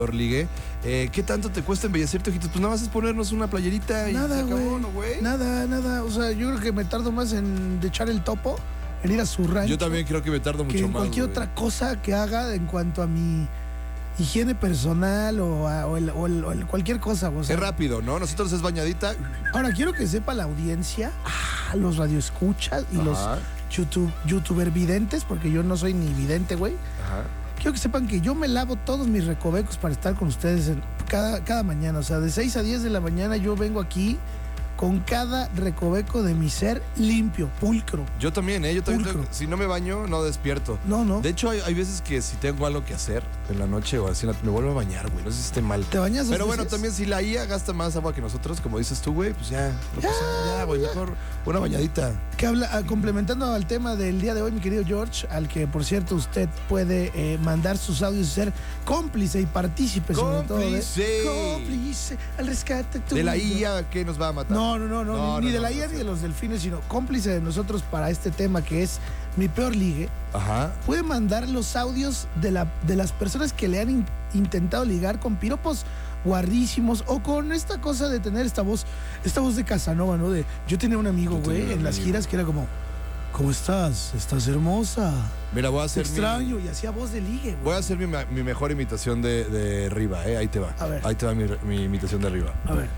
ligue. ¿Qué tanto te cuesta embellecerte, ojitos? Pues nada más es ponernos una playerita y nada, se acabó, güey. ¿no, güey? Nada. O sea, yo creo que me tardo más en echar el topo, en ir a su rancho. Yo también creo que me tardo mucho que en más. cualquier güey. otra cosa que haga en cuanto a mi higiene personal o el cualquier cosa. O sea, Es rápido, ¿no? Nosotros es bañadita. ahora quiero que sepa la audiencia, los radioescuchas y los Ajá. youtuber videntes, porque yo no soy ni vidente, güey. Ajá. Quiero que sepan que yo me lavo todos mis recovecos para estar con ustedes cada mañana. O sea, de 6 a 10 de la mañana yo vengo aquí con cada recoveco de mi ser limpio, pulcro. Yo también, ¿eh? Yo también. Pulcro. Si no me baño, no despierto. No. De hecho, hay veces que si tengo algo que hacer en la noche o así, me vuelvo a bañar, güey. No sé si esté mal. ¿Te bañas 2 Pero bueno, veces? también si la IA gasta más agua que nosotros, como dices tú, güey, pues ya. No pasa nada, güey. Mejor una bañadita. Que complementando al tema del día de hoy, mi querido George, al que, por cierto, usted puede mandar sus audios y ser cómplice y partícipe, sobre todo. Cómplice al rescate tuyo. De la IA, ¿qué nos va a matar? No, ni de la IA ni de los delfines, sino cómplice de nosotros para este tema que es mi peor ligue. Ajá. Puede mandar los audios de las personas que le han intentado ligar con piropos guarrísimos o con esta cosa de tener esta voz de Casanova, ¿no? Yo tenía un amigo, güey, en las giras que era como, ¿cómo estás? Estás hermosa. Mira, voy a Te hacer extraño, y hacía voz de ligue, güey. Voy a hacer mi mejor imitación de Riva, ¿eh? Ahí te va. A ver. Ahí te va mi imitación de Riva. A ver.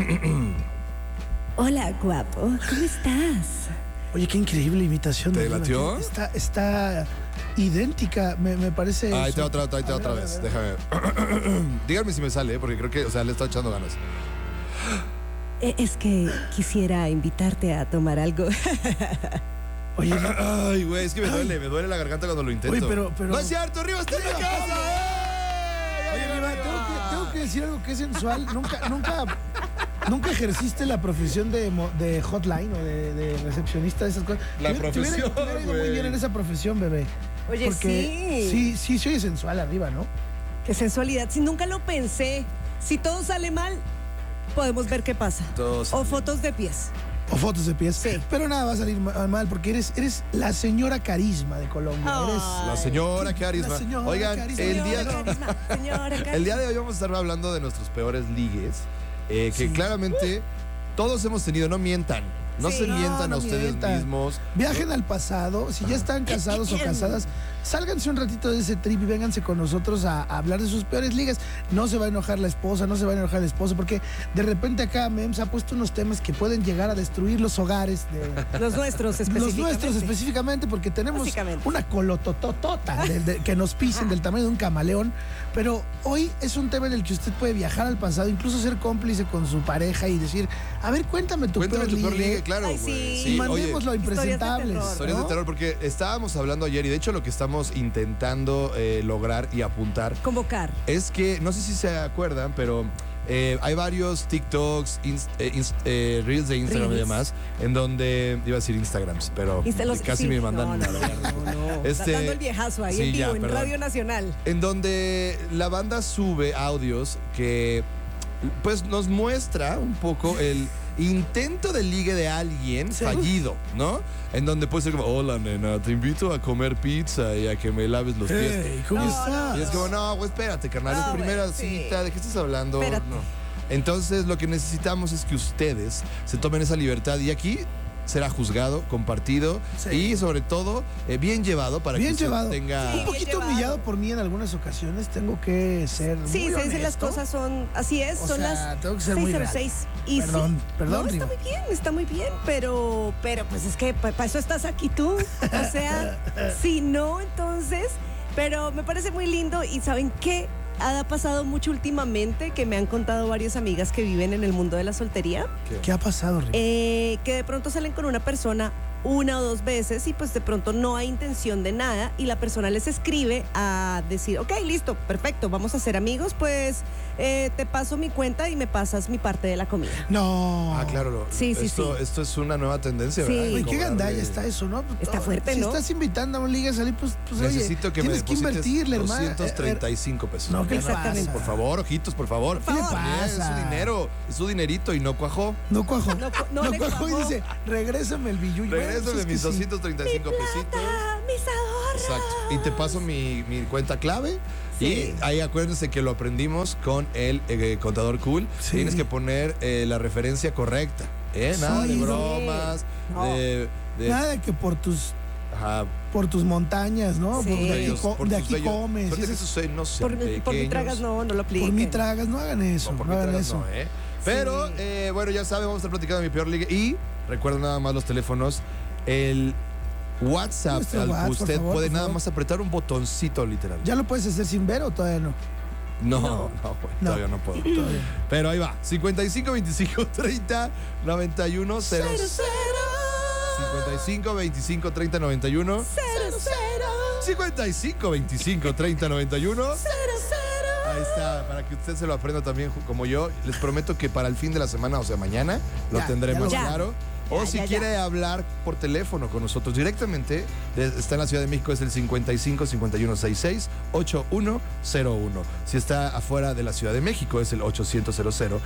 Hola, guapo. ¿Cómo estás? Oye, qué increíble imitación. ¿Te de Riva. latió? Está idéntica, me parece. Ahí te va eso. otra A ver, vez. a ver. Déjame. Díganme si me sale, porque creo que, o sea, le está echando ganas. Es que quisiera invitarte a tomar algo. Oye, no, Ay, güey, es que me duele la garganta cuando lo intento. Oye, pero- ¡No es cierto! ¡Riva está en la casa! ¡Eh! Oye, Riva, tengo que decir algo que es sensual. Nunca ejerciste la profesión de hotline o de recepcionista de esas cosas. La Te hubiera profesión, ido muy güey. bien en esa profesión, bebé. Oye, Porque sí, se oye sensual arriba, ¿no? Qué sensualidad. Si nunca lo pensé. Si todo sale mal, podemos ver qué pasa. Todo sale O fotos de pies. O fotos de pies. Sí. Pero nada va a salir mal porque eres la señora carisma de Colombia. Ay. La señora Carisma. La señora Oigan, Carisma. Señora Carisma. el día de hoy vamos a estar hablando de nuestros peores ligues. Que Sí. claramente todos hemos tenido, no mientan. No Sí. se mientan No a ustedes mientan. mismos. Viajen al pasado. Si ya están casados o casadas, sálganse un ratito de ese trip y vénganse con nosotros a hablar de sus peores ligas. No se va a enojar la esposa, no se va a enojar el esposo, porque de repente acá Mems ha puesto unos temas que pueden llegar a destruir los hogares de Los nuestros específicamente. los nuestros específicamente, porque tenemos Básicamente. una colotototota que nos pisen del tamaño de un camaleón. Pero hoy es un tema en el que usted puede viajar al pasado, incluso ser cómplice con su pareja y decir, a ver, cuéntame tu Cuéntame peor tu peor ligue, ligue. claro, Ay, güey. sí. Y oye, mandémoslo a impresentables. terror. historias de ¿no? terror, porque estábamos hablando ayer y de hecho lo que estamos intentando lograr y apuntar Convocar. es que, no sé si se acuerdan, pero hay varios TikToks, Reels de Instagram y Reels. demás, en donde, iba a decir Instagrams, pero casi Sí. me mandan. No. Dando el viejazo ahí sí, en vivo, ya, en perdón. Radio Nacional. En donde la banda sube audios que pues nos muestra un poco el intento de ligue de alguien Sí. fallido, ¿no? En donde puede ser como, hola nena, te invito a comer pizza y a que me laves los pies. Hey, ¿cómo No, estás? Y es como, no, güey, espérate, carnal, es No, primera güey, sí. cita, ¿de qué estás hablando? Espérate. No. Entonces, lo que necesitamos es que ustedes se tomen esa libertad y aquí será juzgado, compartido Sí. y sobre todo bien llevado para Bien que usted llevado. tenga... Sí. Un poquito llevado. humillado por mí en algunas ocasiones, tengo que ser Sí, muy se dicen las honesto. cosas son, así es, O son sea, las tengo que ser muy real. 6:06. Y Perdón, sí, perdón, no, Riva. está muy bien, pero pues es que para eso estás aquí tú. O sea, si no, entonces, pero me parece muy lindo y ¿saben qué? Ha pasado mucho últimamente que me han contado varias amigas que viven en el mundo de la soltería, ¿Qué ha pasado, Riva? que de pronto salen con una persona una o dos veces y pues de pronto no hay intención de nada y la persona les escribe a decir, ok, listo, perfecto, vamos a ser amigos, pues te paso mi cuenta y me pasas mi parte de la comida. No. Ah, claro. Sí, sí, Esto es una nueva tendencia, Sí. ¿verdad? Oye, qué Cobrarle- gandalla está eso, ¿no? Pues, Está fuerte, si ¿no? estás invitando a un liga a salir, pues Necesito oye, que me tienes que deposites invertirle, hermano. 235 pesos. No, ¿qué Exactamente. pasa? Por favor, ojitos, por favor. Por favor. ¿Qué le Es su pasa? dinero, es su dinerito y no cuajó. No cuajo. No le cuajo y cuajó. dice, regrésame el billuyo. Regrésame Bueno, pues es mis que sí. 235 pesitos. ¡Ah, mis Exacto. Y te paso mi cuenta clave. Sí. Y ahí acuérdense que lo aprendimos con el contador cool. Sí. Tienes que poner la referencia correcta. Nada de Sí. bromas. No. de Nada de que por ajá, por tus montañas, ¿no? Sí. Por de aquí, bellos, por de tus aquí bellos. comes. Suerte que Esas- sus senos sean Por mi pequeños. tragas no lo apliquen. por mí tragas, no hagan eso. No, No, por mi hagan tragas eso. no, ¿eh? Pero, bueno, ya saben, vamos a estar platicando de mi peor ligue. Y recuerden nada más los teléfonos. El WhatsApp Nuestro al que WhatsApp, usted por favor, puede por nada favor. más apretar un botoncito, literal. ¿Ya lo puedes hacer sin ver o todavía no? No, No. güey, No. todavía no puedo. Todavía. Pero ahí va. 55 25 30 91 00. 55 25 30 91. 55 25 30 91. Ahí está, para que usted se lo aprenda también como yo. Les prometo que para el fin de la semana, o sea, mañana, lo Ya, tendré ya más lo- claro. O Ya, si ya, quiere hablar por teléfono con nosotros directamente, está en la Ciudad de México, es el 55 51 66 8101. Si está afuera de la Ciudad de México, es el 800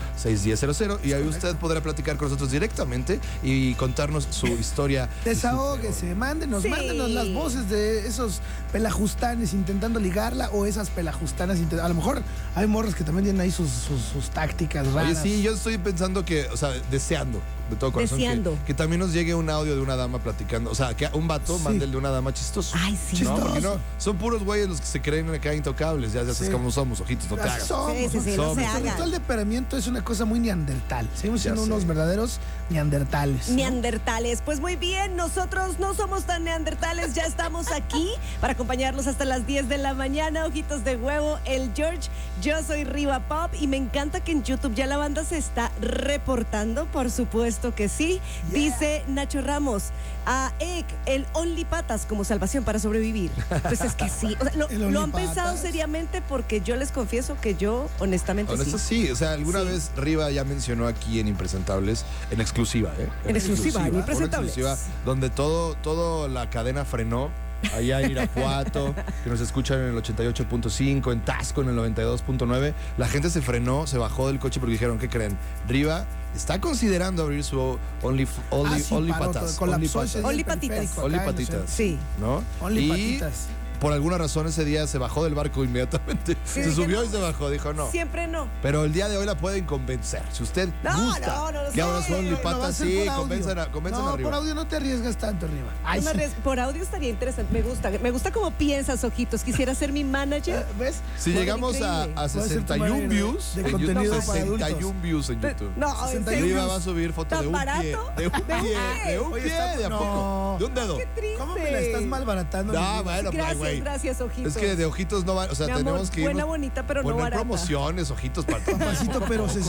610 y ahí usted podrá platicar con nosotros directamente y contarnos su historia. Desahóguese, mándenos Sí. las voces de esos pelajustanes intentando ligarla o esas pelajustanas a lo mejor hay morras que también tienen ahí sus tácticas raras. Oye, sí, yo estoy pensando que, o sea, deseando de todo corazón Deseando. que también nos llegue un audio de una dama platicando. O sea, que un vato Sí. mande el de una dama chistoso. Ay, sí. No, porque Chistoso. no, son puros güeyes los que se creen acá intocables. Ya sabes Sí. cómo somos, ojitos, no te Así hagas. somos. Sí, sí, sí, no Somos. se Sobre todo hagan. el deperamiento es una cosa muy neandertal. Seguimos Ya siendo sé. unos verdaderos neandertales. ¿no? Neandertales. Pues muy bien, nosotros no somos tan neandertales, ya estamos aquí para acompañarlos hasta las 10 de la mañana. Ojitos de huevo, el George, yo soy Riva Pop y me encanta que en YouTube ya la banda se está reportando, por supuesto que sí. Yeah. Dice Nacho Ramos, a Ek, el Only Patas como salvación para sobrevivir. Pues es que sí, o sea, El lo han Only pensado Patas. seriamente porque yo les confieso que yo honestamente Honesto, sí. sí, o sea, alguna Sí. vez Riva ya mencionó aquí en Impresentables, en exclusiva, ¿eh? En exclusiva, en una Impresentables. exclusiva, donde todo la cadena frenó. Allá en Irapuato, que nos escuchan en el 88.5, en Tasco en el 92.9. La gente se frenó, se bajó del coche porque dijeron, ¿qué creen? Riva está considerando abrir su Only Sí, paró, Patas. colapsó ese día Only el patitas. periférico Only acá en el patitas. centro. Sí. ¿No? Only y patitas. por alguna razón ese día se bajó del barco inmediatamente. Sí, se dije, subió no. y se bajó, dijo no. Siempre no. Pero el día de hoy la pueden convencer. Si usted No, gusta no, que abra su Only Lo va a Patas, hacer sí, por audio. convenzan No, arriba. por audio no te arriesgas tanto arriba. Ay, Una sí. por audio estaría interesante. Me gusta cómo piensas, ojitos. Quisiera ser mi manager. ¿Ves? Si Bueno, llegamos a increíble. Puede ser tu 61 manera views de en contenido YouTube, para adultos. 61 views en YouTube. No, en 61 serio. Riva va a subir foto ¿Tan de un barato? pie. De un pie. De un Oye, pie, está- de a no. poco. De un dedo. Qué triste. ¿Cómo me la estás malbaratando? No, mi vida? bueno, pues, Gracias, güey. gracias, ojitos. Es que de ojitos no va, o sea, Mi amor, tenemos que ir. buena, bonita, pero no poner barata. promociones, ojitos para todo. Papacito, pero Tampoco.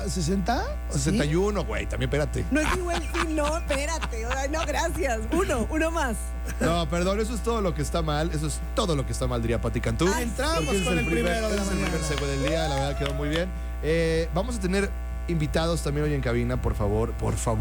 60. ¿o sí? 61, güey, también espérate. No es mi buen fin, no, espérate. Ay, no, gracias. Uno más. No, perdón, eso es todo lo que está mal. Eso es todo lo que está mal, diría Pati Cantú. Ah, entramos Porque ese es con el primero de la ese es el primer mañana. segue del día, la verdad quedó muy bien. Vamos a tener invitados también hoy en cabina, por favor,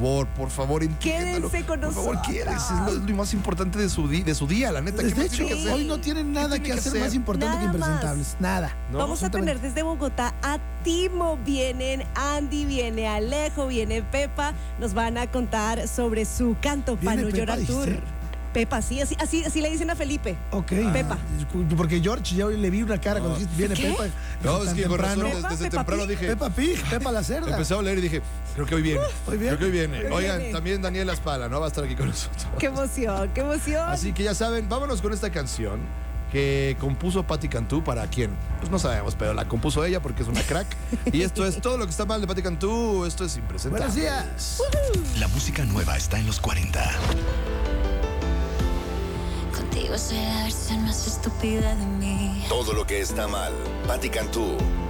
entiéndalo. Quédense con Por favor, nosotros. quédense, es lo más importante de su día, la neta. ¿Qué De más hecho, tiene que hacer? hoy no tienen nada tiene que que hacer hacer? más importante que Nada más. impresentables. Nada. No, Vamos a tener desde Bogotá a Timo, vienen Andy, viene Alejo, viene Pepa. Nos van a contar sobre su canto ¿Viene para no Pepa, llorar tour. dijiste? Pepa, sí, así le dicen a Felipe. Ok. Pepa. Porque George, ya hoy le vi una cara cuando dijiste, viene ¿Qué? Pepa. No, es tan que con razón temprano. Pepa, desde Peppa temprano Pig. dije, Pepa Pig, Pepa la cerda. empecé a oler y dije, creo que hoy viene. Hoy viene. Creo que hoy viene. Hoy Oigan, viene. también Daniela Espala, ¿no? Va a estar aquí con nosotros. Qué emoción, qué emoción. Así que ya saben, vámonos con esta canción que compuso Pati Cantú. ¿Para quién? Pues no sabemos, pero la compuso ella porque es una crack. Y esto es todo lo que está mal de Pati Cantú. Esto es impresentable. Buenos días. La música nueva está en los 40. Contigo soy la versión más estúpida de mí. Todo lo que está mal. Pati Cantú.